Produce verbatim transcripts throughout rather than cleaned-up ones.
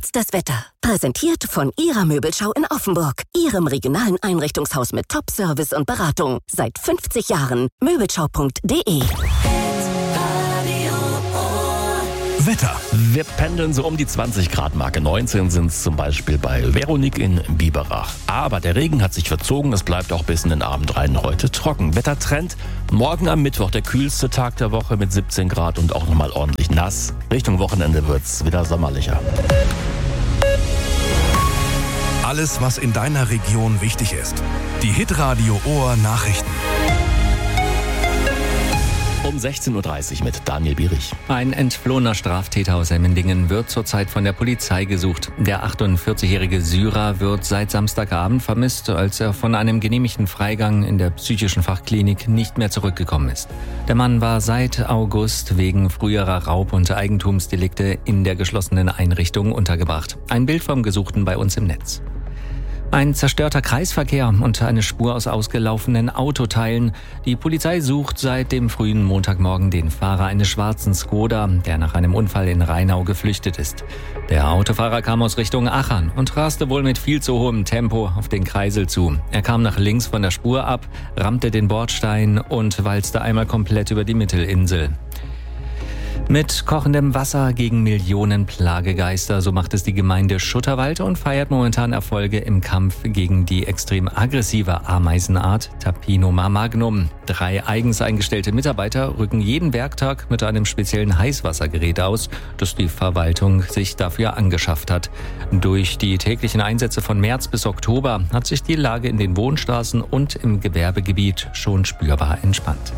Jetzt das Wetter. Präsentiert von Ihrer Möbelschau in Offenburg. Ihrem regionalen Einrichtungshaus mit Top-Service und Beratung. Seit fünfzig Jahren. Möbelschau punkt de. Wetter. Wir pendeln so um die zwanzig Grad Marke. neunzehn sind es zum Beispiel bei Veronique in Biberach. Aber der Regen hat sich verzogen. Es bleibt auch bis in den Abend rein heute trocken. Wettertrend. Morgen am Mittwoch der kühlste Tag der Woche mit siebzehn Grad und auch nochmal ordentlich nass. Richtung Wochenende wird's wieder sommerlicher. Alles, was in deiner Region wichtig ist. Die Hitradio Ohr Nachrichten. Um sechzehn Uhr dreißig mit Daniel Bierich. Ein entflohener Straftäter aus Emmendingen wird zurzeit von der Polizei gesucht. Der achtundvierzigjährige Syrer wird seit Samstagabend vermisst, als er von einem genehmigten Freigang in der psychischen Fachklinik nicht mehr zurückgekommen ist. Der Mann war seit August wegen früherer Raub- und Eigentumsdelikte in der geschlossenen Einrichtung untergebracht. Ein Bild vom Gesuchten bei uns im Netz. Ein zerstörter Kreisverkehr und eine Spur aus ausgelaufenen Autoteilen. Die Polizei sucht seit dem frühen Montagmorgen den Fahrer eines schwarzen Skoda, der nach einem Unfall in Rheinau geflüchtet ist. Der Autofahrer kam aus Richtung Achern und raste wohl mit viel zu hohem Tempo auf den Kreisel zu. Er kam nach links von der Spur ab, rammte den Bordstein und walzte einmal komplett über die Mittelinsel. Mit kochendem Wasser gegen Millionen Plagegeister, so macht es die Gemeinde Schutterwald und feiert momentan Erfolge im Kampf gegen die extrem aggressive Ameisenart Tapinoma magnum. Drei eigens eingestellte Mitarbeiter rücken jeden Werktag mit einem speziellen Heißwassergerät aus, das die Verwaltung sich dafür angeschafft hat. Durch die täglichen Einsätze von März bis Oktober hat sich die Lage in den Wohnstraßen und im Gewerbegebiet schon spürbar entspannt.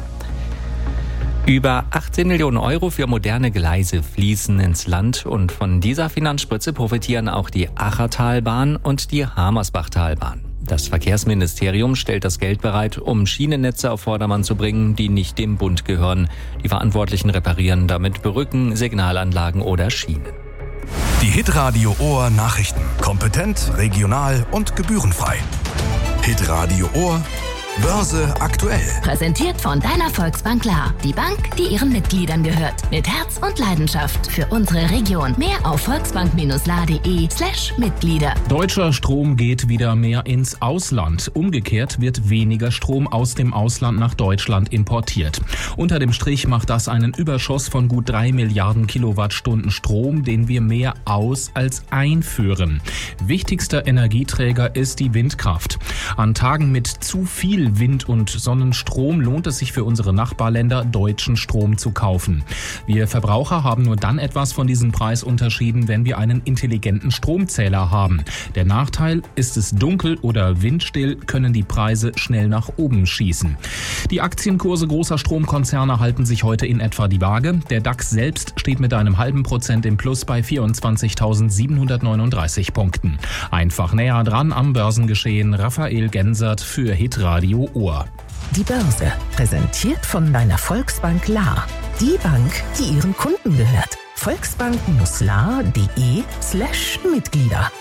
Über achtzehn Millionen Euro für moderne Gleise fließen ins Land und von dieser Finanzspritze profitieren auch die Achertalbahn und die Hamersbachtalbahn. Das Verkehrsministerium stellt das Geld bereit, um Schienennetze auf Vordermann zu bringen, die nicht dem Bund gehören. Die Verantwortlichen reparieren damit Brücken, Signalanlagen oder Schienen. Die Hitradio Ohr Nachrichten. Kompetent, regional und gebührenfrei. Hitradio Ohr Börse aktuell. Präsentiert von deiner Volksbank Klar. Die Bank, die ihren Mitgliedern gehört. Mit Herz und Leidenschaft für unsere Region. Mehr auf volksbank-la.de slash Mitglieder. Deutscher Strom geht wieder mehr ins Ausland. Umgekehrt wird weniger Strom aus dem Ausland nach Deutschland importiert. Unter dem Strich macht das einen Überschuss von gut drei Milliarden Kilowattstunden Strom, den wir mehr aus- als einführen. Wichtigster Energieträger ist die Windkraft. An Tagen mit zu viel Wind- und Sonnenstrom lohnt es sich für unsere Nachbarländer, deutschen Strom zu kaufen. Wir Verbraucher haben nur dann etwas von diesem Preisunterschieden, wenn wir einen intelligenten Stromzähler haben. Der Nachteil, ist es dunkel oder windstill, können die Preise schnell nach oben schießen. Die Aktienkurse großer Stromkonzerne halten sich heute in etwa die Waage. Der DAX selbst steht mit einem halben Prozent im Plus bei vierundzwanzigtausendsiebenhundertneununddreißig Punkten. Einfach näher dran am Börsengeschehen. Raphael Gensert für Hitradio Ohr. Die Börse, präsentiert von deiner Volksbank Klar. Die Bank, die ihren Kunden gehört. volksbank-la.de slash Mitglieder.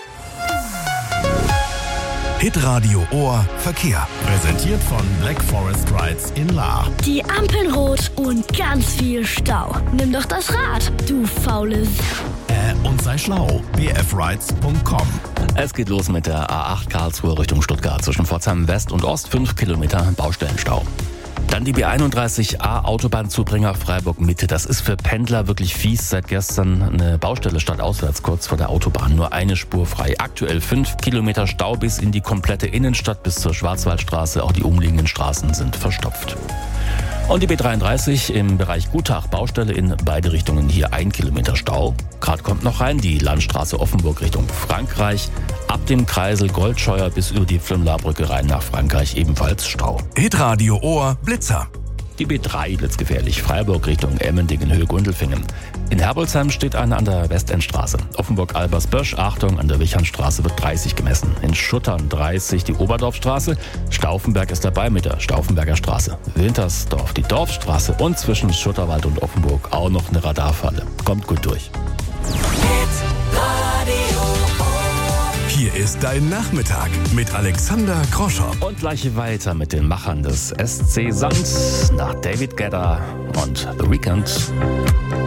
Hitradio Ohr Verkehr. Präsentiert von Black Forest Rides in Lahr. Die Ampeln rot und ganz viel Stau. Nimm doch das Rad, du faule S- Äh, und sei schlau. b f rides punkt com. Es geht los mit der A acht Karlsruhe Richtung Stuttgart. Zwischen Pforzheim West und Ost fünf Kilometer Baustellenstau. Dann die B einunddreißig A Autobahnzubringer Freiburg Mitte. Das ist für Pendler wirklich fies. Seit gestern eine Baustelle stadtauswärts kurz vor der Autobahn. Nur eine Spur frei. Aktuell fünf Kilometer Stau bis in die komplette Innenstadt bis zur Schwarzwaldstraße. Auch die umliegenden Straßen sind verstopft. Und die B dreiunddreißig im Bereich Gutach, Baustelle in beide Richtungen, hier ein Kilometer Stau. Gerade kommt noch rein die Landstraße Offenburg Richtung Frankreich. Ab dem Kreisel Goldscheuer bis über die Flümlerbrücke rein nach Frankreich ebenfalls Stau. Hitradio Ohr Blitzer. Die B drei blitzgefährlich, Freiburg Richtung Emmendingen, Höhe Gundelfingen. In Herbolzheim steht eine an der Westendstraße. Offenburg-Albersbösch, Achtung, an der Wichernstraße wird dreißig gemessen. In Schuttern dreißig die Oberdorfstraße. Stauffenberg ist dabei mit der Stauffenberger Straße. Wintersdorf die Dorfstraße und zwischen Schutterwald und Offenburg auch noch eine Radarfalle. Kommt gut durch. Hier ist dein Nachmittag mit Alexander Groschow. Und gleich weiter mit den Machern des S C Sand nach David Guetta und The Weeknd.